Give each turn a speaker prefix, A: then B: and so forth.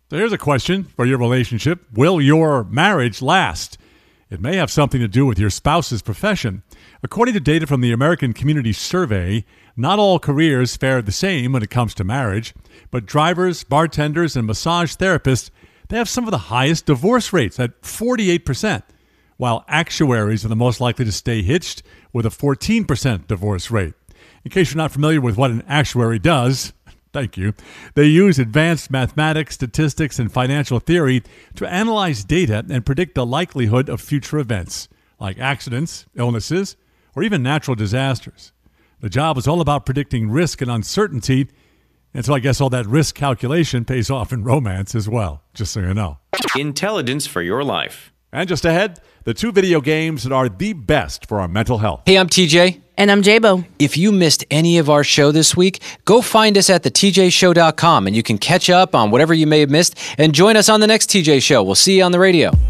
A: So here's a question for your relationship. Will your marriage last? It may have something to do with your spouse's profession. According to data from the American Community Survey, not all careers fare the same when it comes to marriage, but drivers, bartenders, and massage therapists, they have some of the highest divorce rates at 48%, while actuaries are the most likely to stay hitched with a 14% divorce rate. In case you're not familiar with what an actuary does, thank you, they use advanced mathematics, statistics, and financial theory to analyze data and predict the likelihood of future events, like accidents, illnesses, or even natural disasters. The job is all about predicting risk and uncertainty, and so I guess all that risk calculation pays off in romance as well, just so you know.
B: Intelligence for your life.
A: And just ahead, the 2 video games that are the best for our mental health.
C: Hey, I'm TJ.
D: And I'm J-Bo.
C: If you missed any of our show this week, go find us at thetjshow.com and you can catch up on whatever you may have missed and join us on the next TJ Show. We'll see you on the radio.